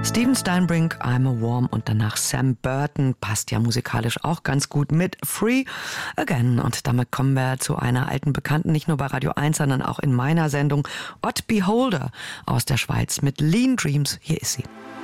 Steven Steinbrink, I'm a Worm und danach Sam Burton, passt ja musikalisch auch ganz gut mit Free Again. Und damit kommen wir zu einer alten Bekannten, nicht nur bei Radio 1, sondern auch in meiner Sendung, Odd Beholder aus der Schweiz mit Lean Dreams. Hier ist sie.